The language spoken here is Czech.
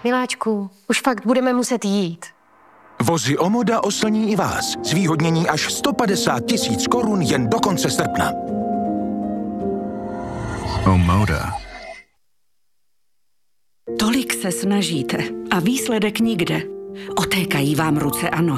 Miláčku, už fakt budeme muset jít. Vozy Omoda oslní i vás. Zvýhodnění až 150 000 korun jen do konce srpna. Omoda. Tolik se snažíte a výsledek nikde. Otékají vám ruce a nohy.